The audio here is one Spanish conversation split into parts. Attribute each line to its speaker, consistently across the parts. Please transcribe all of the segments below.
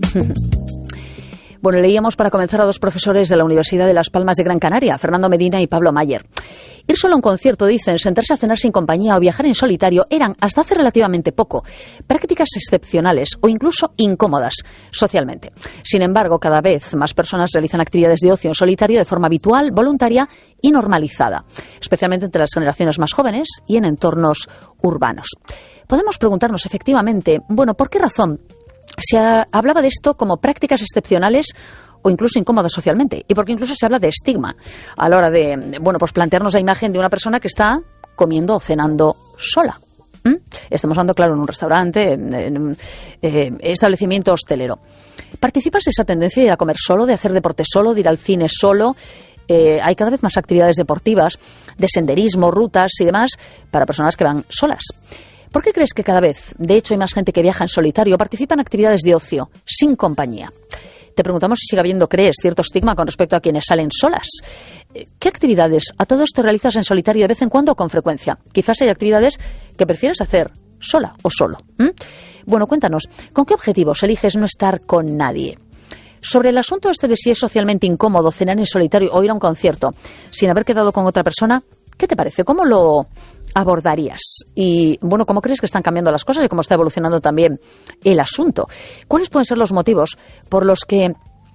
Speaker 1: Bueno, leíamos para comenzar a dos profesores de la Universidad de Las Palmas de Gran Canaria, Fernando Medina y Pablo Mayer. Ir solo a un concierto, dicen, sentarse a cenar sin compañía o viajar en solitario eran, hasta hace relativamente poco, prácticas excepcionales o incluso incómodas socialmente. Sin embargo, cada vez más personas realizan actividades de ocio en solitario de forma habitual, voluntaria y normalizada, especialmente entre las generaciones más jóvenes y en entornos urbanos. Podemos preguntarnos, efectivamente, bueno, ¿por qué razón se hablaba de esto como prácticas excepcionales o incluso incómodas socialmente? Y porque incluso se habla de estigma a la hora de, bueno, pues plantearnos la imagen de una persona que está comiendo o cenando sola. Estamos hablando, claro, en un restaurante, en un establecimiento hostelero. ¿Participas de esa tendencia de ir a comer solo, de hacer deporte solo, de ir al cine solo? Hay cada vez más actividades deportivas, de senderismo, rutas y demás para personas que van solas. ¿Por qué crees que cada vez, de hecho, hay más gente que viaja en solitario o participa en actividades de ocio, sin compañía? Te preguntamos si sigue habiendo, crees, cierto estigma con respecto a quienes salen solas. ¿Qué actividades a todo esto realizas en solitario de vez en cuando o con frecuencia? Quizás hay actividades que prefieres hacer sola o solo. Bueno, cuéntanos, ¿con qué objetivos eliges no estar con nadie? Sobre el asunto este de si es socialmente incómodo cenar en solitario o ir a un concierto sin haber quedado con otra persona, ¿qué te parece? ¿Cómo lo abordarías? Y, bueno, ¿cómo crees que están cambiando las cosas y cómo está evolucionando también el asunto? ¿Cuáles pueden ser los motivos por los que,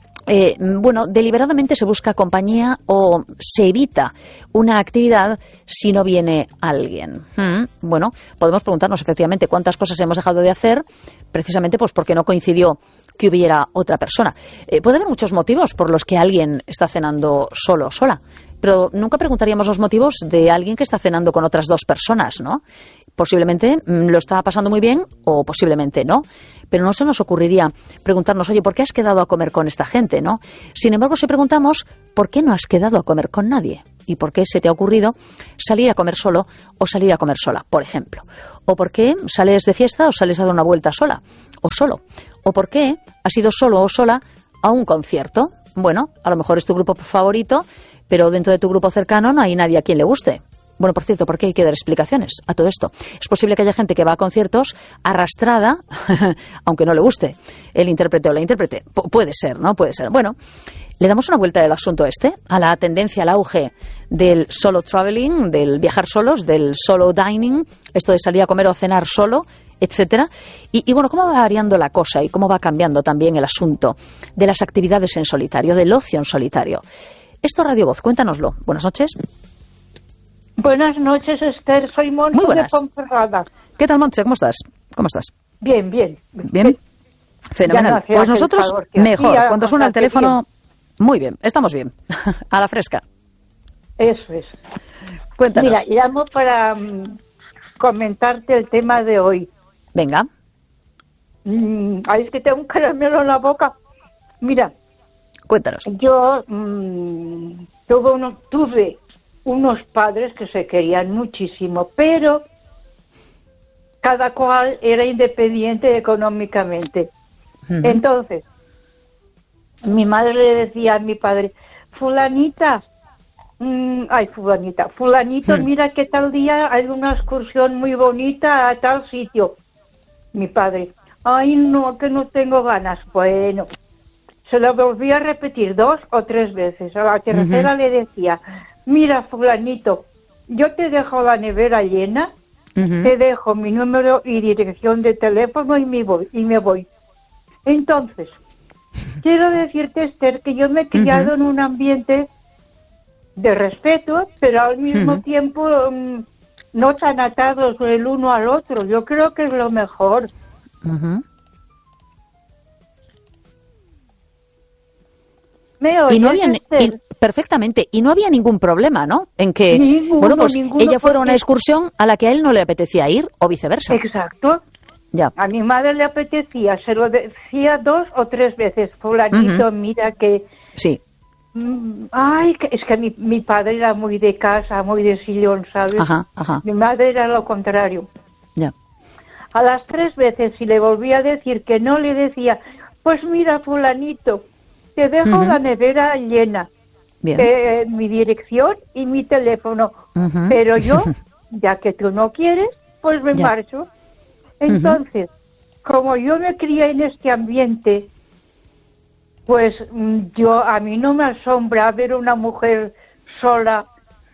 Speaker 1: bueno, deliberadamente se busca compañía o se evita una actividad si no viene alguien? Bueno, podemos preguntarnos efectivamente cuántas cosas hemos dejado de hacer precisamente pues porque no coincidió que hubiera otra persona. Puede haber muchos motivos por los que alguien está cenando solo o sola, pero nunca preguntaríamos los motivos de alguien que está cenando con otras dos personas, ¿no? Posiblemente lo está pasando muy bien o posiblemente no, pero no se nos ocurriría preguntarnos, oye, ¿por qué has quedado a comer con esta gente, no? Sin embargo, si preguntamos, ¿por qué no has quedado a comer con nadie? ¿Y por qué se te ha ocurrido salir a comer solo o salir a comer sola, por ejemplo? ¿O por qué sales de fiesta o sales a dar una vuelta sola o solo? ¿O por qué has ido solo o sola a un concierto? Bueno, a lo mejor es tu grupo favorito, pero dentro de tu grupo cercano no hay nadie a quien le guste. Bueno, por cierto, ¿por qué hay que dar explicaciones a todo esto? Es posible que haya gente que va a conciertos arrastrada, aunque no le guste el intérprete o la intérprete. Puede ser, ¿no? Puede ser. Bueno, le damos una vuelta del asunto a la tendencia, al auge del solo traveling, del viajar solos, del solo dining, esto de salir a comer o a cenar solo, etcétera. Y bueno, ¿cómo va variando la cosa y cómo va cambiando también el asunto de las actividades en solitario, del ocio en solitario? Esto es Radio Voz, cuéntanoslo. Buenas noches.
Speaker 2: Buenas noches, Esther. Soy Montse de Ponferrada.
Speaker 1: ¿Qué tal, Montse? ¿Cómo estás? ¿Cómo estás?
Speaker 2: Bien, bien.
Speaker 1: ¿Bien? Fenomenal. Pues nosotros mejor. Cuando suena el teléfono, muy bien. Estamos bien. A la fresca.
Speaker 2: Eso es.
Speaker 1: Cuéntanos.
Speaker 2: Mira, llamo para comentarte el tema de hoy.
Speaker 1: Venga.
Speaker 2: Ay, es que tengo un caramelo en la boca. Mira.
Speaker 1: Cuéntanos.
Speaker 2: Yo tuve unos padres que se querían muchísimo, pero cada cual era independiente económicamente. Entonces, mi madre le decía a mi padre, fulanito, mira que tal día hay una excursión muy bonita a tal sitio. Mi padre, ay no, que no tengo ganas. Bueno, se lo volví a repetir 2 o 3 veces. A la tercera le decía, mira, fulanito, yo te dejo la nevera llena, te dejo mi número y dirección de teléfono y me voy. Entonces, quiero decirte, Esther, que yo me he criado en un ambiente de respeto, pero al mismo tiempo no tan atados el uno al otro. Yo creo que es lo mejor. ¿Me oyes,
Speaker 1: y no había perfectamente, y no había ningún problema, ¿no? En que, bueno, pues ella fuera a una excursión a la que a él no le apetecía ir, o viceversa.
Speaker 2: Exacto.
Speaker 1: Ya.
Speaker 2: A mi madre le apetecía, se lo decía 2 o 3 veces, fulanito, mira que...
Speaker 1: Sí.
Speaker 2: Ay, es que mi padre era muy de casa, muy de sillón, ¿sabes? Mi madre era lo contrario.
Speaker 1: Ya.
Speaker 2: A las 3 veces, si le volvía a decir que no, le decía, pues mira, fulanito, te dejo la nevera llena, mi dirección y mi teléfono, pero yo, ya que tú no quieres, pues me marcho. Entonces, como yo me crié en este ambiente, Pues a mí no me asombra ver una mujer sola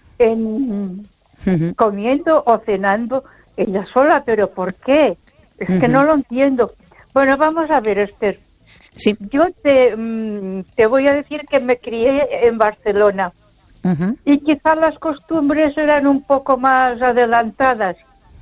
Speaker 2: comiendo o cenando ella sola, pero ¿por qué? Es que no lo entiendo. Bueno, vamos a ver, Esther.
Speaker 1: Sí.
Speaker 2: Yo te voy a decir que me crié en Barcelona y quizás las costumbres eran un poco más adelantadas.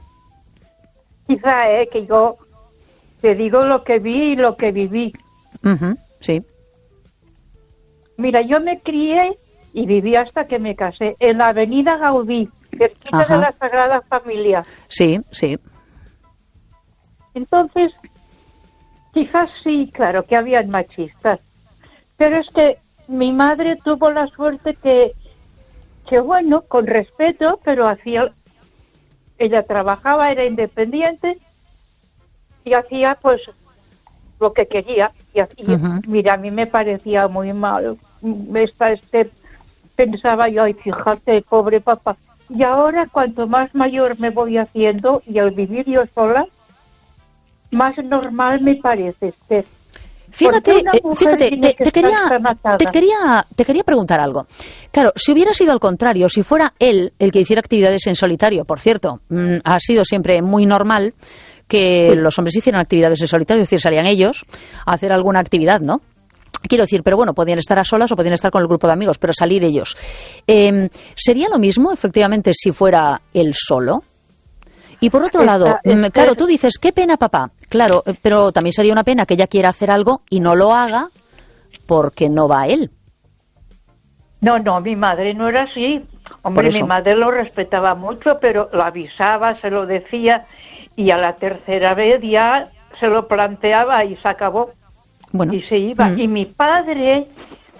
Speaker 2: Quizá que yo te digo lo que vi y lo que viví.
Speaker 1: Sí.
Speaker 2: Mira, yo me crié y viví hasta que me casé en la avenida Gaudí, cerquita de la Sagrada Familia.
Speaker 1: Sí, sí.
Speaker 2: Entonces, quizás sí, claro, que habían machistas. Pero es que mi madre tuvo la suerte que bueno, con respeto, pero ella trabajaba, era independiente y hacía pues lo que quería. Y mira, a mí me parecía muy mal. Pensaba yo, ay, fíjate, pobre papá. Y ahora, cuanto más mayor me voy haciendo y al vivir yo sola, más normal me parece ser.
Speaker 1: Fíjate, te quería preguntar algo. Claro, si hubiera sido al contrario, si fuera él el que hiciera actividades en solitario, por cierto, ha sido siempre muy normal que los hombres hicieran actividades en solitario, es decir, salían ellos a hacer alguna actividad, ¿no? Quiero decir, pero bueno, podían estar a solas o podían estar con el grupo de amigos, pero salir ellos. ¿Sería lo mismo, efectivamente, si fuera él solo? Y por otro lado, claro, tú dices, qué pena, papá. Claro, pero también sería una pena que ella quiera hacer algo y no lo haga porque no va a él.
Speaker 2: No, mi madre no era así. Hombre, mi madre lo respetaba mucho, pero lo avisaba, se lo decía, y a la tercera vez ya se lo planteaba y se acabó. Bueno. Y se iba. Y mi padre,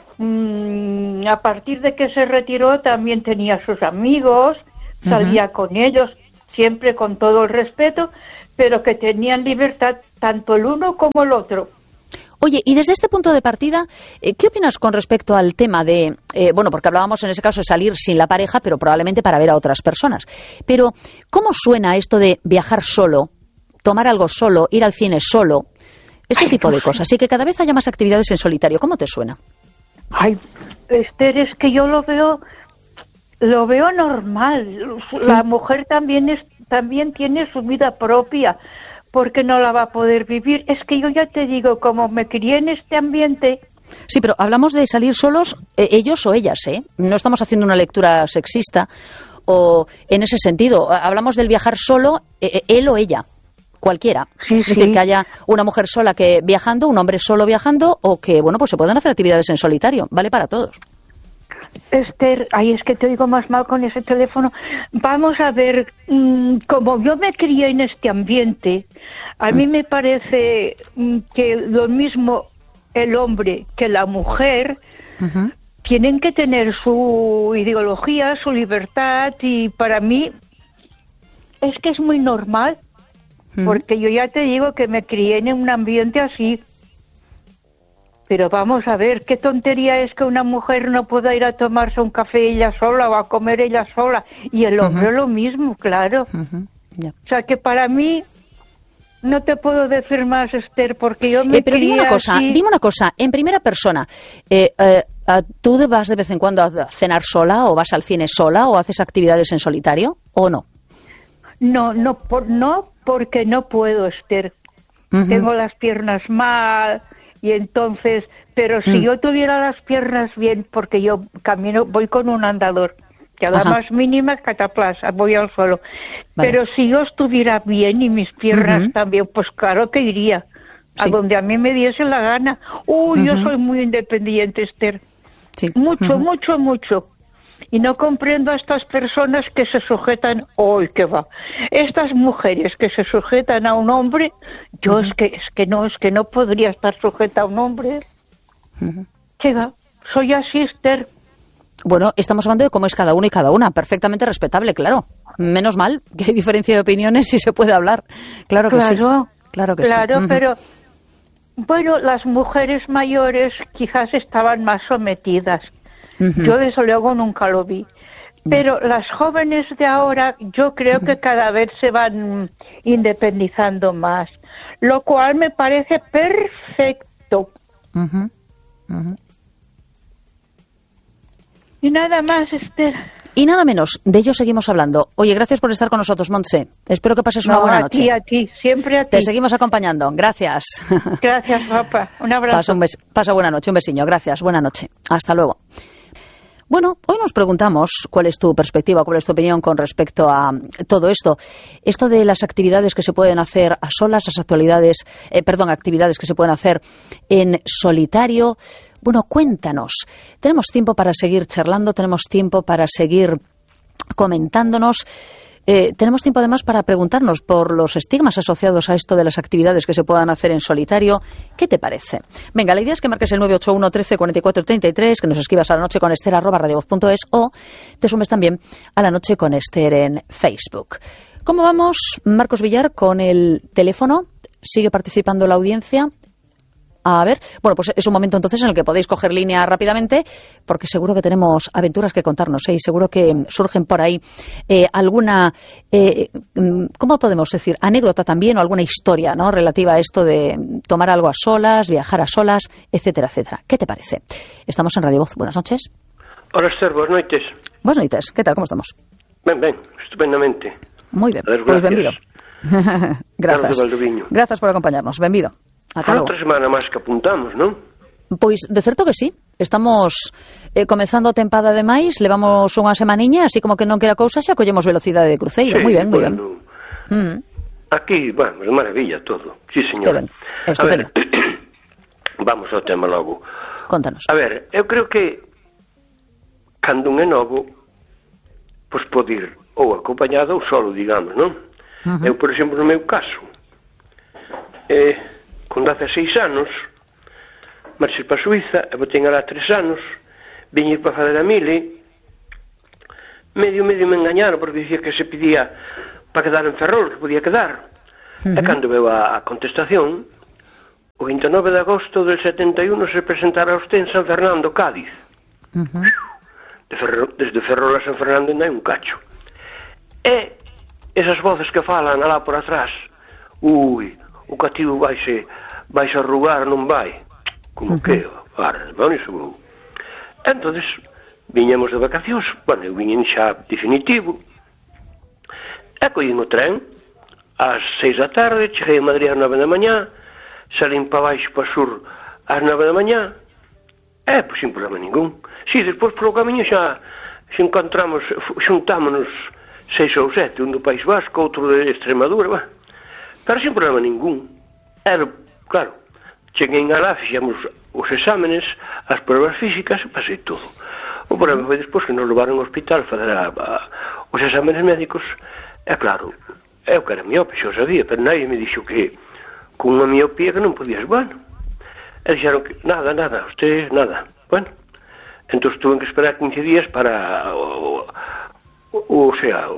Speaker 2: a partir de que se retiró, también tenía sus amigos, salía con ellos, siempre con todo el respeto, pero que tenían libertad tanto el uno como el otro.
Speaker 1: Oye, y desde este punto de partida, ¿qué opinas con respecto al tema de, bueno, porque hablábamos en ese caso de salir sin la pareja, pero probablemente para ver a otras personas? Pero, ¿cómo suena esto de viajar solo, tomar algo solo, ir al cine solo, este tipo de cosas? Y que cada vez haya más actividades en solitario, ¿cómo te suena?
Speaker 2: Ay, Esther, es que yo lo veo normal. ¿Sí? La mujer también tiene su vida propia, porque no la va a poder vivir. Es que yo ya te digo, como me crié en este ambiente.
Speaker 1: Sí, pero hablamos de salir solos, ellos o ellas, ¿eh? No estamos haciendo una lectura sexista o en ese sentido. Hablamos del viajar solo, él o ella, cualquiera.
Speaker 2: Sí,
Speaker 1: es decir, que haya una mujer sola que viajando, un hombre solo viajando, o que, bueno, pues se puedan hacer actividades en solitario. Vale para todos.
Speaker 2: Esther, es que te oigo más mal con ese teléfono. Vamos a ver, como yo me crié en este ambiente, a mí me parece que lo mismo el hombre que la mujer tienen que tener su ideología, su libertad, y para mí es que es muy normal, porque yo ya te digo que me crié en un ambiente así. Pero vamos a ver, qué tontería es que una mujer no pueda ir a tomarse un café ella sola o a comer ella sola. Y el hombre lo mismo, claro.
Speaker 1: Yeah.
Speaker 2: O sea que para mí, no te puedo decir más, Esther, porque yo me
Speaker 1: pero dime una cosa, en primera persona, ¿tú vas de vez en cuando a cenar sola o vas al cine sola o haces actividades en solitario o no?
Speaker 2: No, porque no puedo, Esther. Tengo las piernas mal. Y entonces, pero si yo tuviera las piernas bien, porque yo voy con un andador, que a la más mínima cataplasa, voy al suelo. Vale. Pero si yo estuviera bien y mis piernas también, pues claro que iría a donde a mí me diese la gana. Yo soy muy independiente, Esther. Sí. Mucho. Y no comprendo a estas personas que se sujetan, ¿qué va? Estas mujeres que se sujetan a un hombre, yo es que no podría estar sujeta a un hombre. ¿Qué va? Soy así, Esther.
Speaker 1: Bueno, estamos hablando de cómo es cada uno y cada una, perfectamente respetable, claro. Menos mal que hay diferencia de opiniones y se puede hablar. Claro que sí. Claro que sí.
Speaker 2: Pero bueno, las mujeres mayores quizás estaban más sometidas. Yo desde luego nunca lo vi. Pero las jóvenes de ahora yo creo que cada vez se van independizando más, lo cual me parece perfecto. Y nada más, Esther.
Speaker 1: Y nada menos, de ello seguimos hablando. Oye, gracias por estar con nosotros, Montse. Espero que pases una buena noche.
Speaker 2: A ti, siempre a ti.
Speaker 1: Te seguimos acompañando. Gracias.
Speaker 2: Gracias, papá. Un abrazo.
Speaker 1: Pasa buena noche, un besiño. Gracias, buena noche. Hasta luego. Bueno, hoy nos preguntamos cuál es tu perspectiva, cuál es tu opinión con respecto a todo esto. Esto de las actividades que se pueden hacer a solas, actividades que se pueden hacer en solitario. Bueno, cuéntanos. Tenemos tiempo para seguir charlando, tenemos tiempo para seguir comentándonos. Tenemos tiempo además para preguntarnos por los estigmas asociados a esto de las actividades que se puedan hacer en solitario. ¿Qué te parece? Venga, la idea es que marques el 981 13 44 33, que nos escribas a la noche con Esther @radiovoz.es o te sumes también a la noche con Esther en Facebook. ¿Cómo vamos, Marcos Villar, con el teléfono? ¿Sigue participando la audiencia? A ver, bueno, pues es un momento entonces en el que podéis coger línea rápidamente, porque seguro que tenemos aventuras que contarnos, y seguro que surgen por ahí alguna, ¿cómo podemos decir? Anécdota también o alguna historia, ¿no?, relativa a esto de tomar algo a solas, viajar a solas, etcétera, etcétera. ¿Qué te parece? Estamos en Radio Voz. Buenas noches.
Speaker 3: Hola, Esther, buenas noites.
Speaker 1: Buenas noites. ¿Qué tal? ¿Cómo estamos?
Speaker 3: Ben, estupendamente.
Speaker 1: Muy bien. Pues benvido. Gracias. Gracias por acompañarnos. Benvido.
Speaker 3: Para outra semana máis que apuntamos, non?
Speaker 1: Pois, de certo que sí. Estamos comezando a tempada de máis, levamos unha semaniña, así como que non quera cousa, xa collemos velocidade de cruceiro.
Speaker 3: Sí,
Speaker 1: moi ben, moi ben.
Speaker 3: Aquí, bueno, de maravilla todo. Sí, señora.
Speaker 1: Estupendo.
Speaker 3: A ver, vamos ao tema logo.
Speaker 1: Contanos.
Speaker 3: A ver, eu creo que cando un é novo, pois pode ir ou acompañado ou solo, digamos, non? Eu, por exemplo, no meu caso, con 16 anos marchei para Suiza, e botei alá 3 anos, vim ir para fazer a mili, medio me engañaron porque dicía que se pedía para quedar en Ferrol, que podía quedar, e cando veo a contestación, o 29 de agosto del 71 se presentara usted en San Fernando, Cádiz. Desde Ferrol a San Fernando ainda hai un cacho, e esas voces que falan alá por atrás, o cativo vaise arrugar, non vai, como que, iso vou. Entonces, viñemos de vacacións, bueno, eu viñen xa definitivo, e collín o tren ás 6 da tarde, cheguei a Madrid ás 9 da mañá, salín para baixo, para sur, ás 9 da mañá, pois sin problema ningún. Si, despois polo camiño xa xuntámonos 6 ou 7, un do País Vasco, outro de Extremadura, pero sin problema ningún. Era, claro, cheguei alá, fixemos os exámenes, as pruebas físicas, e pasei todo. O problema foi despois que nos levaron ao hospital a fazer os exámenes médicos, e claro, eu que era miope, xa o sabía, pero nadie me dixo que con unha miopía que non podías, bueno. E dixeron que nada, usted nada. Bueno, entón tuve que esperar 15 días para o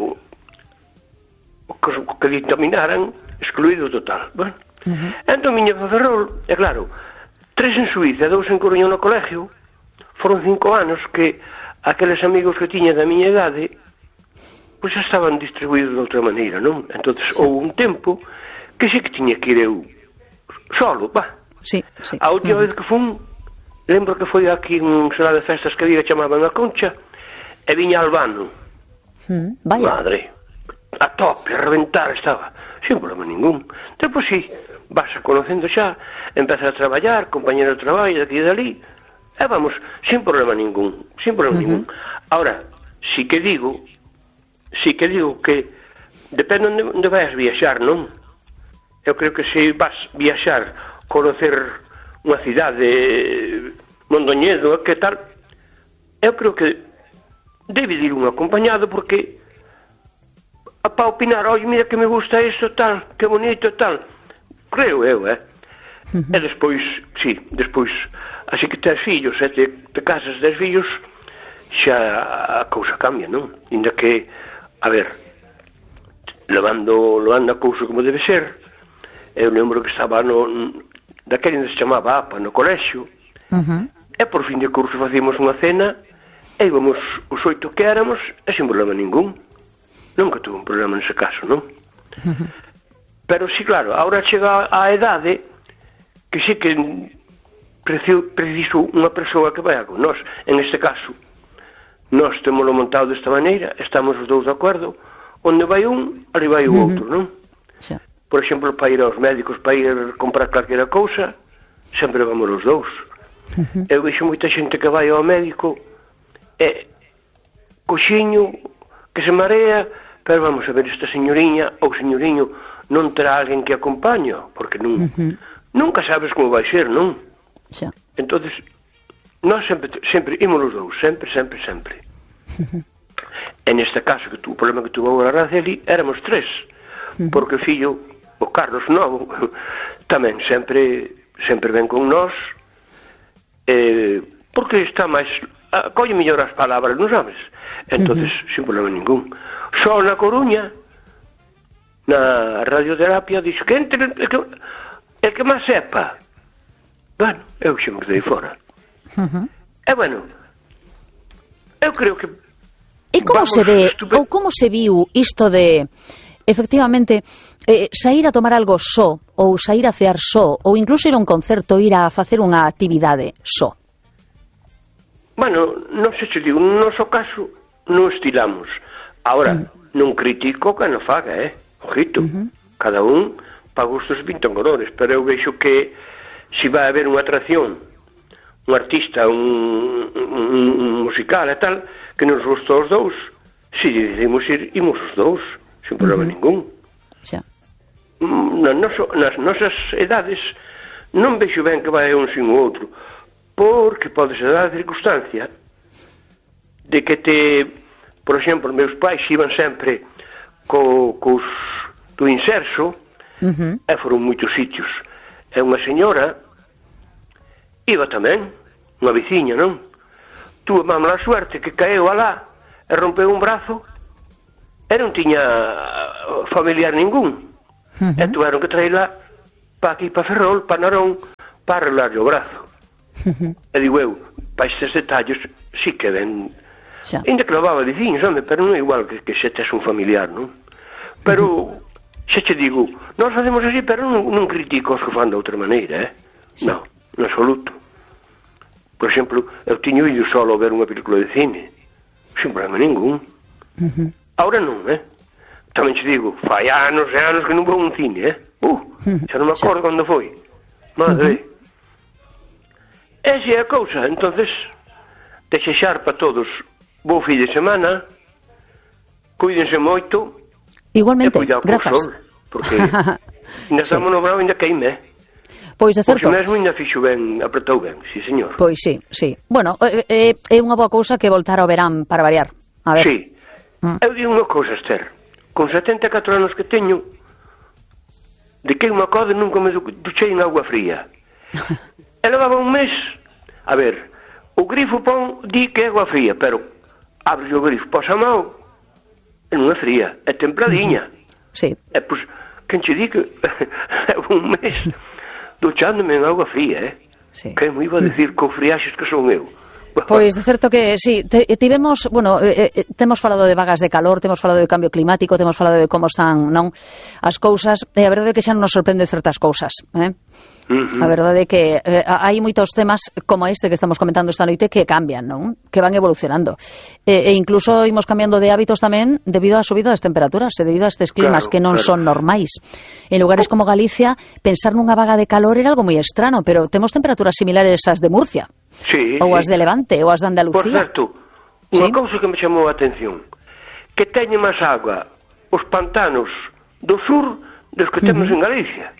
Speaker 3: que dictaminaran excluído total. Bueno, entón miña para Ferrol, e claro, 3 en Suiza e 2 en Coruña no colegio, foron 5 anos que aqueles amigos que tiña da miña idade pois xa estaban distribuídos de outra maneira, non? Entón houve un tempo que sí que tiña que ir eu solo,
Speaker 1: Sí.
Speaker 3: A última vez que fun, lembro que foi aquí un sala de festas que había que chamaban a Concha, e viña Albano.
Speaker 1: Vaya.
Speaker 3: Madre, a tope, a reventar estaba, sin problema ningún. Depois sí, vas a conocendo xa, empezas a traballar, compañero de traballo daqui e dali, e vamos, sin problema ningún, Ahora, si que digo que depende onde vais viaxar, non? Eu creo que se vas viaxar, conocer unha cidade, Mondoñedo, que tal, eu creo que debe ir un acompañado, porque para opinar, oi, mira que me gusta isto, tal, que bonito, tal, creo eu, E despois, así que tes fillos, e te casas, tes fillos, xa a cousa cambia, non? Inda que, a ver, levando a cousa como debe ser, eu lembro que estaba daquele onde se chamaba APA, no colexio, e por fin de curso facíamos unha cena, e íbamos os 8 que éramos, e sin problema ningún. Nunca tuve un problema nese caso, non? Pero sí, claro, agora chega a edade que sí que preciso unha persoa que vaya con nós. En este caso, nós temoslo montado desta maneira, estamos os dous de acordo, onde vai un, ali vai o outro, non?
Speaker 1: Sí.
Speaker 3: Por exemplo, para ir aos médicos, para ir comprar calquera cousa, sempre vamos os dous. Eu vexo moita xente que vai ao médico e coxiño, que se marea, pero vamos a ver, esta señoriña ou señoriño non terá alguén que acompaña, porque nunca sabes como vai ser, non?
Speaker 1: Sí.
Speaker 3: Entonces, nós sempre imos os dous, sempre. En este caso, o problema que tuvo agora Araceli, éramos 3, porque o fillo, o Carlos Novo, tamén sempre ven con nós, porque está máis, colle mellor as palabras, non sabes? Entonces, sin problema ningún. Só na Coruña, na radioterapia, dixe que entre el que máis sepa. Bueno, eu sempre dei fora. E bueno, eu creo que
Speaker 1: e como se ve, ou como se viu isto de, efectivamente, saír a tomar algo só, ou saír a cear só, ou incluso ir a un concerto, ir a facer unha actividade só?
Speaker 3: Bueno, non sei se digo, no noso caso non estilamos. Ahora, non critico que non faga, ojito, cada un pa gustos pintan colores, pero eu vexo que se vai haber unha atracción, un artista, un musical e tal, que nos gustou os dous, se decidimos ir, imos os dous, sin problema ningún.
Speaker 1: Xa.
Speaker 3: Nas nosas edades non vexo ben que vai un sin o outro, porque pode ser a circunstancia de que por exemplo, meus pais iban sempre cos do inserso, e foron moitos sitios. E unha señora iba tamén, unha veciña, non? Tuvo má mala suerte que caeu alá e rompeu un brazo e non tiña familiar ningún. E tuveron que traerla para aquí, para Ferrol, para Narón, para arreglarle o brazo. E digo eu, para estes detalles sí que ven. Ainda que levaba veciños, home, pero non é igual que se tes un familiar, non? Pero xa che digo, nós facemos así, pero non critico os que fan de outra maneira, non, en absoluto. Por exemplo, eu tiño ido solo a ver unha película de cine, sin problema ningún. Ahora non, tamén che digo, fai anos e anos que non vou a un cine, xa non me acordo cando foi. Madre. Esa é a cousa, entonces, desexar para todos bo fin de semana, cuídense moito.
Speaker 1: Igualmente, grazas.
Speaker 3: Sol, porque ainda estamos no bravo, ainda queime,
Speaker 1: Pois de certo.
Speaker 3: Pois mesmo ainda fixo ben, apretou ben, sí, señor.
Speaker 1: Pois sí. Bueno, é unha boa cousa que voltar ao verán para variar. A ver.
Speaker 3: Sí. Eu digo unha cousa, Esther. Con 74 anos que teño, de que unha coda nunca me duchei en agua fría. E levaba un mes. A ver, o grifo pon di que é agua fría, pero abre o grifo, posa a mão, e non é fría, é templadiña.
Speaker 1: Sí.
Speaker 3: E pois, quen che di que un mes duchándome en agua fría,
Speaker 1: Sí.
Speaker 3: Que me iba a decir con friaxes que son eu.
Speaker 1: Pois de certo que sí, tivemos, bueno, temos falado de vagas de calor, temos falado de cambio climático, temos falado de como están, non, as cousas, e a verdade é que xa non nos sorprende certas cousas, A verdade é que hai moitos temas como este que estamos comentando esta noite que cambian, non? Que van evolucionando. E incluso imos cambiando de hábitos tamén debido á subida das temperaturas e debido a estes climas que non son normais. En lugares como Galicia, pensar nunha vaga de calor era algo moi estrano, pero temos temperaturas similares ás de Murcia.
Speaker 3: Sí,
Speaker 1: ou as de Levante, ou as de Andalucía.
Speaker 3: Por certo, unha cousa que me chamou a atención, que teñen máis agua os pantanos do sur dos que temos en Galicia.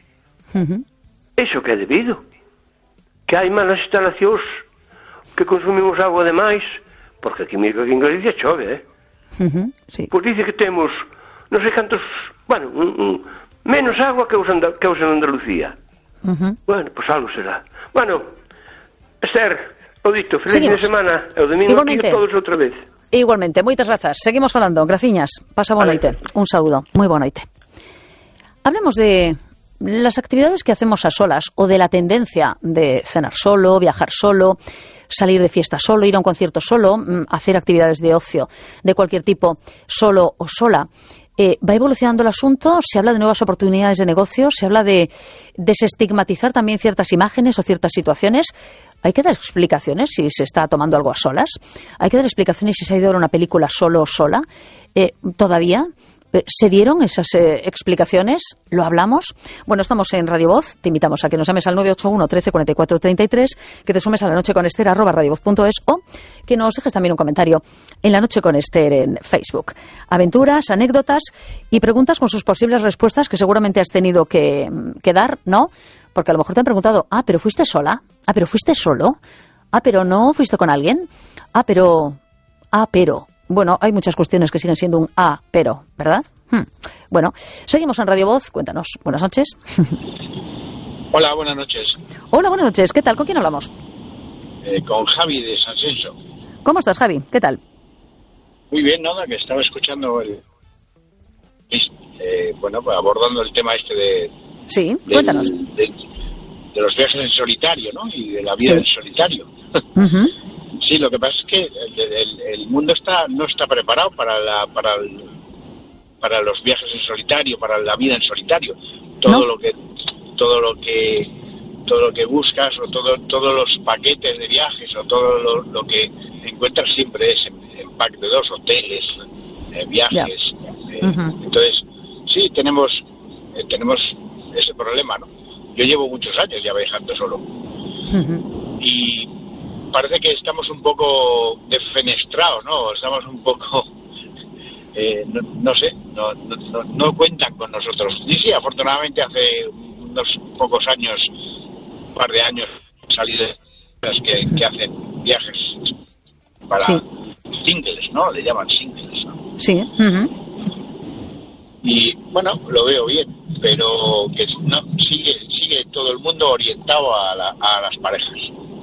Speaker 3: Iso que é debido? Que hai malas instalacións, que consumimos agua demais, porque aquí en Galicia chove,
Speaker 1: Sí.
Speaker 3: Pois dice que temos, non sei cantos, bueno, menos agua que os en Andalucía. Bueno, pois algo será. Bueno, Esther, o dito, feliz fin de semana, e o domingo aquí todos outra vez.
Speaker 1: Igualmente, moitas grazas. Seguimos falando, graciñas. Pasa boa noite. Un saúdo, moi boa noite. Hablemos de las actividades que hacemos a solas o de la tendencia de cenar solo, viajar solo, salir de fiesta solo, ir a un concierto solo, hacer actividades de ocio de cualquier tipo solo o sola. va evolucionando el asunto, se habla de nuevas oportunidades de negocio, se habla de desestigmatizar también ciertas imágenes o ciertas situaciones. Hay que dar explicaciones si se está tomando algo a solas. Hay que dar explicaciones si se ha ido a ver una película solo o sola. ¿Todavía se dieron esas explicaciones? ¿Lo hablamos? Bueno, estamos en Radio Voz. Te invitamos a que nos llames al 981 13 44 33, que te sumes a La Noche con Esther @radiovoz.es, o que nos dejes también un comentario en La Noche con Esther en Facebook. Aventuras, anécdotas y preguntas con sus posibles respuestas que seguramente has tenido que dar, ¿no? Porque a lo mejor te han preguntado, pero ¿fuiste sola? ¿Pero fuiste solo? ¿Pero no fuiste con alguien? Pero... Bueno, hay muchas cuestiones que siguen siendo un pero, ¿verdad? Bueno, seguimos en Radio Voz. Cuéntanos. Buenas noches.
Speaker 4: Hola, buenas noches.
Speaker 1: Hola, buenas noches. ¿Qué tal? ¿Con quién hablamos?
Speaker 4: Con Javi de San Censo.
Speaker 1: ¿Cómo estás, Javi? ¿Qué tal?
Speaker 4: Muy bien, nada, que estaba escuchando pues abordando el tema de...
Speaker 1: Sí, cuéntanos.
Speaker 4: De los viajes en solitario, ¿no? Y de la vida en solitario. Sí, lo que pasa es que el mundo no está preparado para los viajes en solitario, para la vida en solitario. Todo lo que buscas, o todos los paquetes de viajes, o todo lo que encuentras siempre es en pack de 2, hoteles, viajes. Entonces, sí, tenemos ese problema, ¿no? Yo llevo muchos años ya viajando solo. Y parece que estamos un poco defenestrados, ¿no? Estamos un poco, no cuentan con nosotros. Y sí, afortunadamente hace unos pocos años, un par de años, salí de las que hacen viajes para singles, ¿no? Le llaman singles, ¿no?
Speaker 1: Sí.
Speaker 4: Y bueno, lo veo bien, pero que no sigue todo el mundo orientado a las parejas.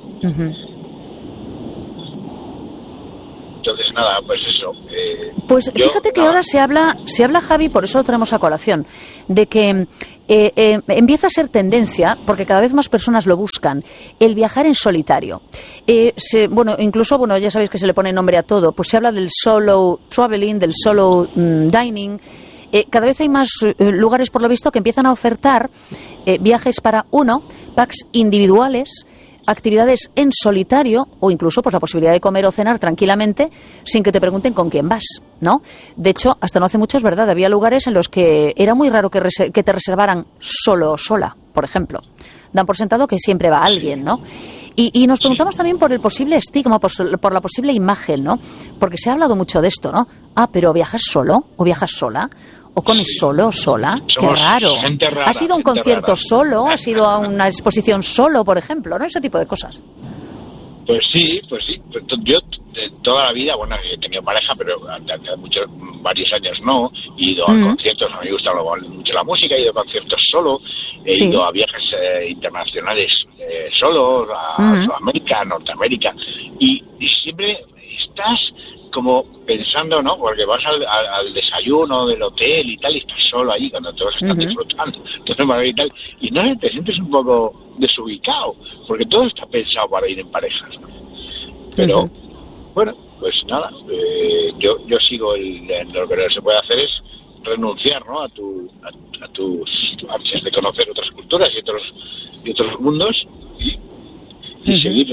Speaker 4: Entonces nada, pues eso.
Speaker 1: Pues fíjate que ahora se habla, Javi, por eso lo traemos a colación, de que empieza a ser tendencia, porque cada vez más personas lo buscan, el viajar en solitario. Incluso ya sabéis que se le pone nombre a todo, pues se habla del solo traveling, del solo dining. Cada vez hay más lugares, por lo visto, que empiezan a ofertar viajes para packs individuales, actividades en solitario, o incluso pues la posibilidad de comer o cenar tranquilamente sin que te pregunten con quién vas, ¿no? De hecho, hasta no hace mucho, es verdad, había lugares en los que era muy raro que te reservaran solo o sola, por ejemplo. Dan por sentado que siempre va alguien, ¿no? Y nos preguntamos también por el posible estigma, por la posible imagen, ¿no? Porque se ha hablado mucho de esto, ¿no? Pero ¿viajas solo o viajas sola? ¿O comes solo o sola? ¡Qué raro! ¿Has ido a un concierto solo? ¿Has ido a una exposición solo, por ejemplo? ¿No? Ese tipo de cosas.
Speaker 4: Pues sí. Yo de toda la vida, he tenido pareja, pero hace varios años no. He ido a conciertos, a mí me gusta mucho la música, he ido a conciertos solo, he ido a viajes internacionales solo, a Sudamérica, a Norteamérica, y siempre estás como pensando, ¿no? Porque vas al desayuno del hotel y tal, y estás solo allí cuando todos están disfrutando, y tal, y no te sientes un poco desubicado, porque todo está pensado para ir en parejas, ¿no? Pero bueno, pues nada, yo sigo lo que se puede hacer es renunciar, ¿no? a tus ansias de conocer otras culturas y otros mundos, y seguir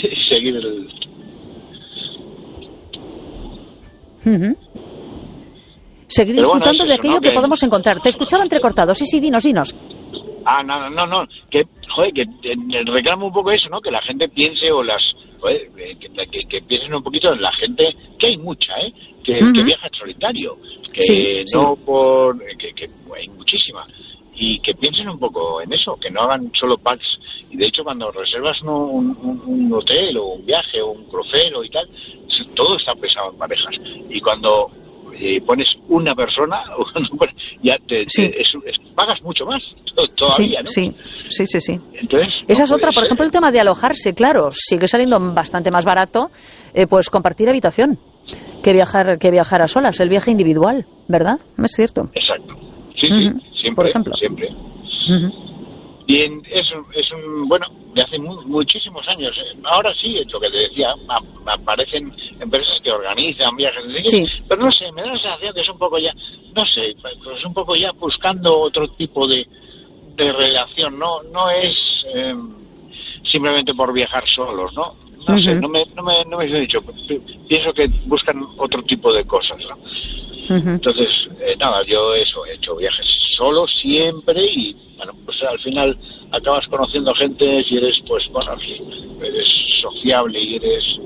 Speaker 1: seguir disfrutando de aquello que podemos encontrar. Te escuchaba entrecortado. Sí, dinos.
Speaker 4: No. Que reclamo un poco eso, ¿no? Que la gente piense que piensen un poquito en la gente, que hay mucha, que viaja en solitario, que hay muchísima. Y que piensen un poco en eso, que no hagan solo packs. Y de hecho, cuando reservas un hotel o un viaje o un crucero y tal, todo está pensado en parejas. Y cuando pones una persona, ya pagas mucho más todavía, ¿no? Sí.
Speaker 1: Entonces, esa es otra, por ejemplo, el tema de alojarse, claro, sigue saliendo bastante más barato, pues compartir habitación que viajar a solas, el viaje individual, ¿verdad? Es cierto.
Speaker 4: Exacto. Sí, siempre,
Speaker 1: por ejemplo.
Speaker 4: Siempre. Bien, bueno, de hace muchísimos años. Ahora sí, es lo que te decía, aparecen empresas que organizan viajes,
Speaker 1: sí.
Speaker 4: Pero no sé, me da la sensación que es un poco ya, no sé, pues un poco ya buscando otro tipo de relación, no es simplemente por viajar solos, ¿no? No sé, no me he dicho, pienso que buscan otro tipo de cosas, ¿no? Entonces, nada, yo he hecho viajes solo siempre y, bueno, pues al final acabas conociendo gente si eres, pues, bueno, si eres sociable y eres,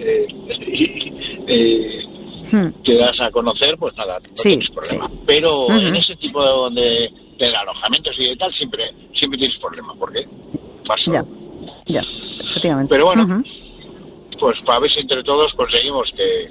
Speaker 4: te das a conocer, pues nada, no tienes problema. Sí. Pero en ese tipo de alojamientos y de tal, siempre tienes problema, porque vas solo.
Speaker 1: Ya, efectivamente.
Speaker 4: Pero bueno, pues para ver si entre todos conseguimos que...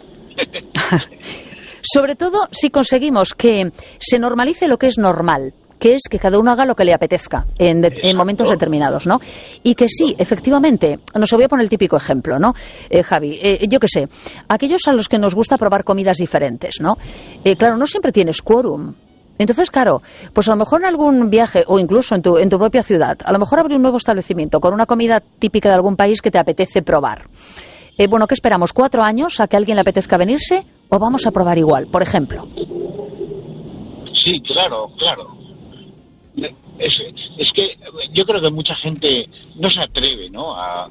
Speaker 1: Sobre todo si conseguimos que se normalice lo que es normal, que es que cada uno haga lo que le apetezca en momentos determinados, ¿no? Y que sí, efectivamente, nos voy a poner el típico ejemplo, ¿no? Javi, yo qué sé, aquellos a los que nos gusta probar comidas diferentes, ¿no? Claro, no siempre tienes quórum. Entonces, claro, pues a lo mejor en algún viaje o incluso en tu propia ciudad, a lo mejor abre un nuevo establecimiento con una comida típica de algún país que te apetece probar. Bueno, ¿qué esperamos? ¿4 años a que a alguien le apetezca venirse o vamos a probar igual, por ejemplo?
Speaker 4: Sí, claro. Es que yo creo que mucha gente no se atreve, ¿no? A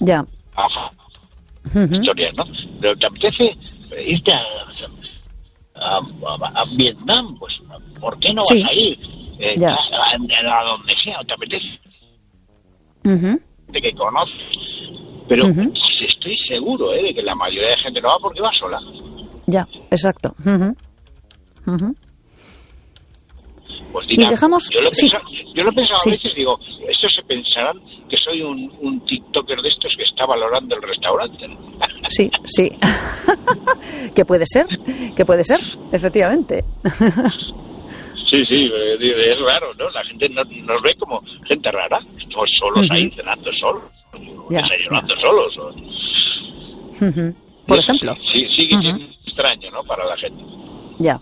Speaker 4: historias, ¿no? Pero te apetece irte a Vietnam, pues ¿por qué no vas a ir? A donde sea, te apetece. De que conoces. Pero estoy seguro de que la mayoría de gente no va porque va sola.
Speaker 1: Ya, exacto.
Speaker 4: Pues diga,
Speaker 1: y dejamos...
Speaker 4: Yo lo he pensado a veces, digo, estos se pensarán que soy un tiktoker de estos que está valorando el restaurante, ¿no?
Speaker 1: Sí. ¿Qué puede ser, efectivamente.
Speaker 4: Sí, es raro, ¿no? La gente nos ve como gente rara. Estamos solos ahí cenando solos, desayunando solos.
Speaker 1: Por ejemplo.
Speaker 4: Sí, sigue siendo extraño, ¿no? Para la gente.
Speaker 1: Ya.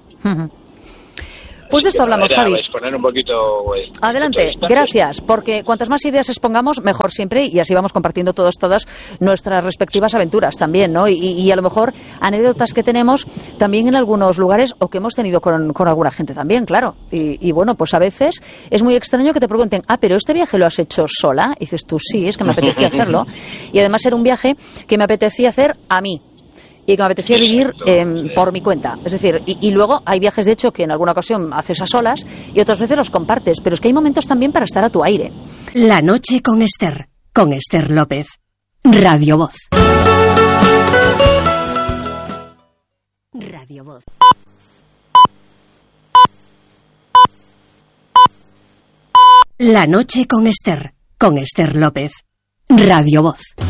Speaker 1: Pues de esto hablamos, Javi.
Speaker 4: Exponer un poquito,
Speaker 1: adelante, gracias, porque cuantas más ideas expongamos, mejor siempre, y así vamos compartiendo todas nuestras respectivas aventuras también, ¿no? Y a lo mejor anécdotas que tenemos también en algunos lugares o que hemos tenido con alguna gente también, claro. Y bueno, pues a veces es muy extraño que te pregunten, pero ¿este viaje lo has hecho sola? Y dices tú, sí, es que me apetecía hacerlo. Y además era un viaje que me apetecía hacer a mí. Y que me apetecía vivir por mi cuenta. Es decir, y luego hay viajes, de hecho, que en alguna ocasión haces a solas y otras veces los compartes. Pero es que hay momentos también para estar a tu aire.
Speaker 5: La noche con Esther López. Radio Voz. Radio Voz. La noche con Esther López. Radio Voz.